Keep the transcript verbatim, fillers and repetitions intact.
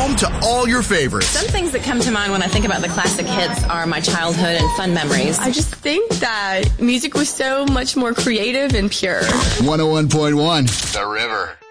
home to all your favorites. Some things that come to mind when I think about the classic hits are my childhood and fun memories. I just think that music was so much more creative and pure. one oh one point one The River.